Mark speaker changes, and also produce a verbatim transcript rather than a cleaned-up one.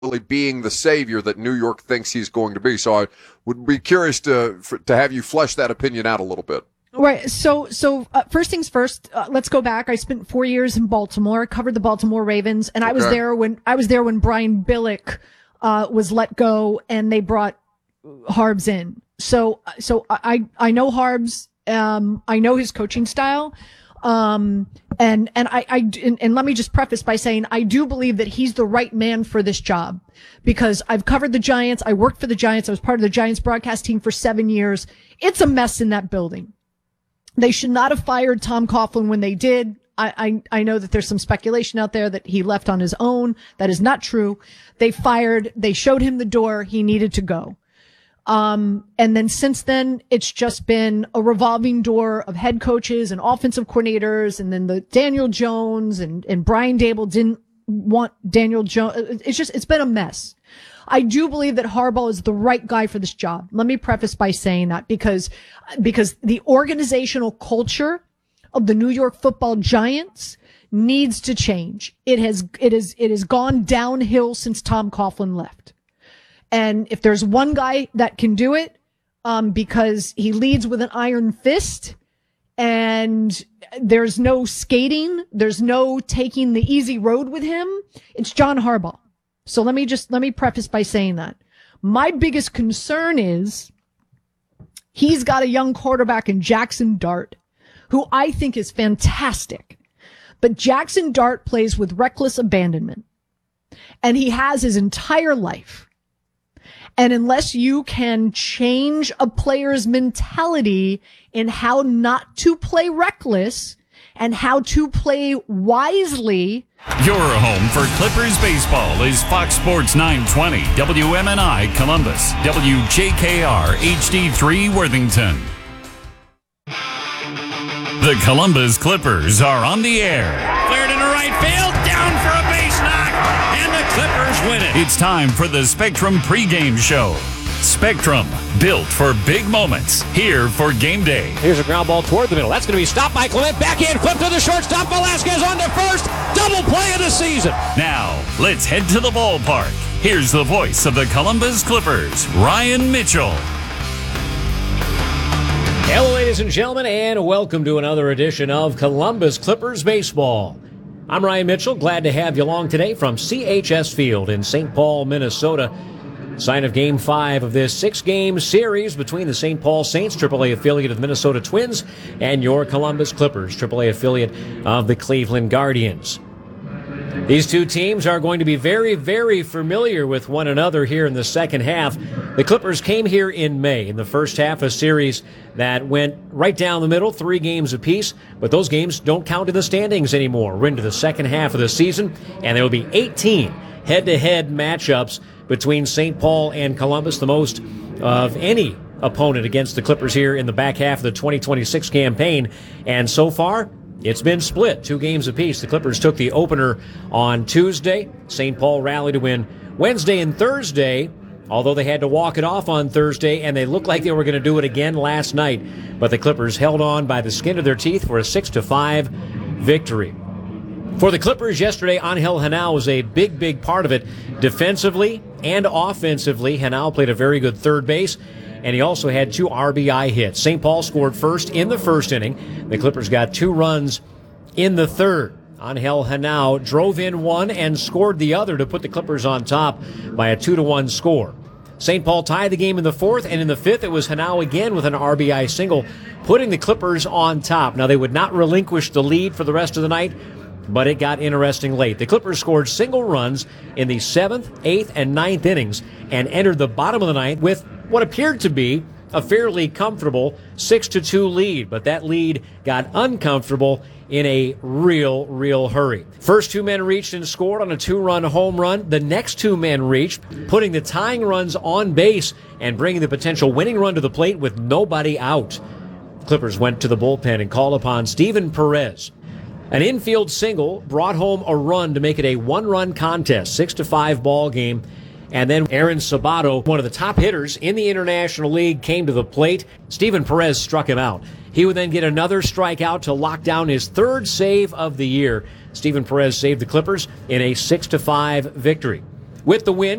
Speaker 1: being the savior that New York thinks he's going to be. So I would be curious to for, to have you flesh that opinion out a little bit.
Speaker 2: Right. So, so uh, first things first, uh, let's go back. I spent four years in Baltimore, covered the Baltimore Ravens, and I was
Speaker 1: Okay.
Speaker 2: there when I was there when Brian Billick uh, was let go, and they brought Harbs in. So, so I I know Harbs. Um, I know his coaching style. Um, and, and I, I, and, and let me just preface by saying I do believe that he's the right man for this job because I've covered the Giants. I worked for the Giants. I was part of the Giants broadcast team for seven years. It's a mess in that building. They should not have fired Tom Coughlin when they did. I, I, I know that there's some speculation out there that he left on his own. That is not true. They fired, they showed him the door. He needed to go. Um, and then since then, it's just been a revolving door of head coaches and offensive coordinators. And then the Daniel Jones and, and Brian Dable didn't want Daniel Jones. It's just, it's been a mess. I do believe that Harbaugh is the right guy for this job. Let me preface by saying that because, because the organizational culture of the New York Football Giants needs to change. It has, it is, it has gone downhill since Tom Coughlin left. And if there's one guy that can do it, um, because he leads with an iron fist and there's no skating, there's no taking the easy road with him, it's John Harbaugh. So let me just, let me preface by saying that. My biggest concern is he's got a young quarterback in Jackson Dart, who I think is fantastic. But Jackson Dart plays with reckless abandonment. And he has his entire life. And unless you can change a player's mentality in how not to play reckless and how to play wisely.
Speaker 3: Your home for Clippers baseball is Fox Sports nine twenty, W M N I Columbus, W J K R H D three Worthington. The Columbus Clippers are on the air.
Speaker 4: Cleared into right field, down for a base knock, and the Clippers win it.
Speaker 3: It's time for the Spectrum pregame show. Spectrum, built for big moments, here for game day.
Speaker 5: Here's a ground ball toward the middle. That's going to be stopped by Clement. Backhand flip to the shortstop. Velasquez on to first. Double play of the season.
Speaker 3: Now, let's head to the ballpark. Here's the voice of the Columbus Clippers, Ryan Mitchell.
Speaker 5: Hello, ladies and gentlemen, and welcome to another edition of Columbus Clippers Baseball. I'm Ryan Mitchell. Glad to have you along today from C H S Field in Saint Paul, Minnesota. Sign of Game five of this six-game series between the Saint Paul Saints, triple A affiliate of the Minnesota Twins, and your Columbus Clippers, triple A affiliate of the Cleveland Guardians. These two teams are going to be very, very familiar with one another here in the second half. The Clippers came here in May in the first half, a series that went right down the middle, three games apiece, but those games don't count in the standings anymore. We're into the second half of the season, and there will be eighteen head-to-head matchups between Saint Paul and Columbus, the most of any opponent against the Clippers here in the back half of the twenty twenty-six campaign. And so far, it's been split, two games apiece. The Clippers took the opener on Tuesday. Saint Paul rallied to win Wednesday and Thursday, although they had to walk it off on Thursday, and they looked like they were going to do it again last night. But the Clippers held on by the skin of their teeth for a six to five victory. For the Clippers yesterday, Angel Henao was a big, big part of it. Defensively and offensively, Henao played a very good third base, and he also had two R B I hits. Saint Paul scored first in the first inning. The Clippers got two runs in the third. Angel Henao drove in one and scored the other to put the Clippers on top by a two to one score. Saint Paul tied the game in the fourth, and in the fifth, it was Henao again with an R B I single, putting the Clippers on top. Now, they would not relinquish the lead for the rest of the night, but it got interesting late. The Clippers scored single runs in the seventh, eighth, and ninth innings and entered the bottom of the ninth with what appeared to be a fairly comfortable six to two lead, but that lead got uncomfortable in a real, real hurry. First two men reached and scored on a two-run home run. The next two men reached, putting the tying runs on base and bringing the potential winning run to the plate with nobody out. Clippers went to the bullpen and called upon Steven Perez. An infield single brought home a run to make it a one-run contest, six to five ball game. And then Aaron Sabato, one of the top hitters in the International League, came to the plate. Steven Perez struck him out. He would then get another strikeout to lock down his third save of the year. Steven Perez saved the Clippers in a six to five victory. With the win,